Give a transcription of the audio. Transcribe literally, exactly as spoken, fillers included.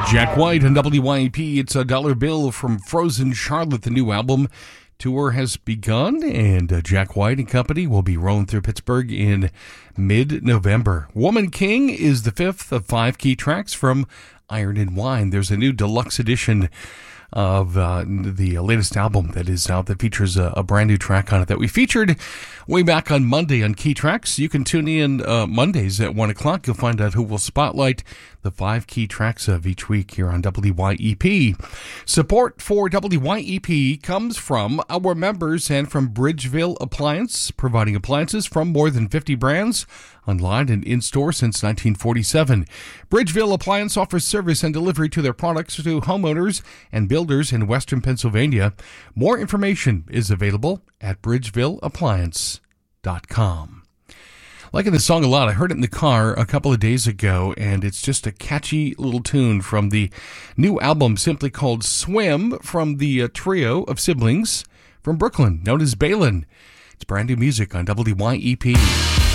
Jack White on W Y E P. It's a dollar bill from Frozen Charlotte. The new album tour has begun, and uh, Jack White and company will be rolling through Pittsburgh in mid-November. Woman King is the fifth of five key tracks from Iron and Wine. There's a new deluxe edition of uh, the latest album that is out that features a, a brand new track on it that we featured way back on Monday on Key Tracks. You can tune in uh, Mondays at one o'clock. You'll find out who will spotlight the five key tracks of each week here on W Y E P. Support for W Y E P comes from our members and from Bridgeville Appliance, providing appliances from more than fifty brands, online and in-store since nineteen forty-seven. Bridgeville Appliance offers service and delivery to their products to homeowners and builders in western Pennsylvania. More information is available at bridgeville appliance dot com. Liking the song a lot. I heard it in the car a couple of days ago, and it's just a catchy little tune from the new album simply called Swim from the uh, trio of siblings from Brooklyn known as Balin. It's brand new music on W Y E P.